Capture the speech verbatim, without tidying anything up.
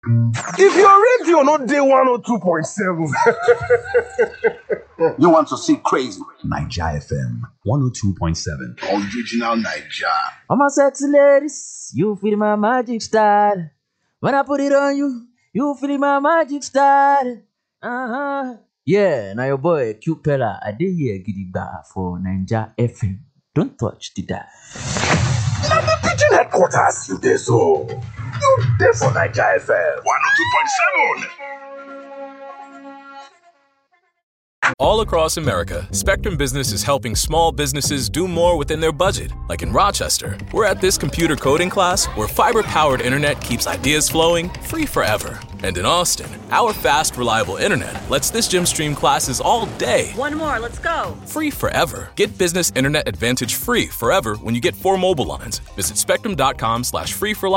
If your radio not day one oh two point seven. You want to see crazy? Naija F M one oh two point seven. Original Naija. All my sexy ladies, you feel my magic style. When I put it on you, you feel my magic style. Uh-huh. Yeah, now your boy, Cute Pella, I did here gidigba for Naija F M. Don't touch the dial. Now the pigeon headquarters you there so. You there for Naija F M one oh two point seven. All across America, Spectrum Business is helping small businesses do more within their budget. Like in Rochester, we're at this computer coding class where fiber-powered internet keeps ideas flowing free forever. And in Austin, our fast, reliable internet lets this gym stream classes all day. One more, let's go. Free forever. Get Business Internet Advantage free forever when you get four mobile lines. Visit spectrum.com slash free for life.